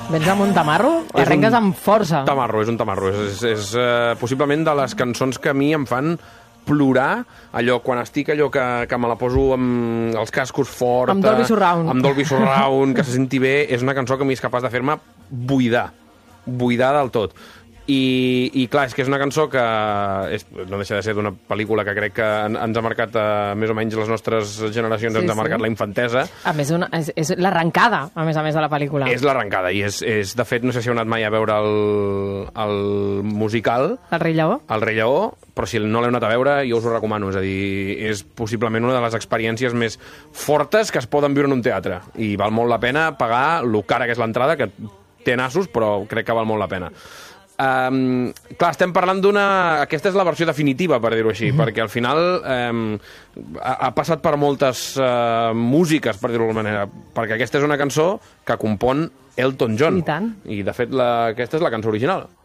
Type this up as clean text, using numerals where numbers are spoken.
Vens amb un tamarro? Arrenques amb força. És un tamarro. És possiblement de les cançons que a mi em fan plorar, allò, quan estic que me la poso amb els cascos fort... Amb Dolby Surround. Amb Dolby Surround, que se senti bé. És una cançó que a mi és capaç de fer-me buidar del tot. I clar, és que és una cançó que no deixa de ser d'una pel·lícula que crec que ens ha marcat més o menys les nostres generacions, ens ha marcat la infantesa. A més, és l'arrencada, a més de la pel·lícula. És l'arrencada, i és, de fet, no sé si heu anat mai a veure el musical. El Rei Lleó? El Rei Lleó, però si no l'heu anat a veure, jo us ho recomano. És a dir, és possiblement una de les experiències més fortes que es poden viure en un teatre. I val molt la pena pagar lo cara que és l'entrada, que té nassos, però crec que val molt la pena. Clar, estem parlant aquesta és la versió definitiva, per dir-ho així, perquè al final ha passat per moltes músiques, per dir-ho d'alguna manera, perquè aquesta és una cançó que compon Elton John. I tant. I de fet aquesta és la cançó original.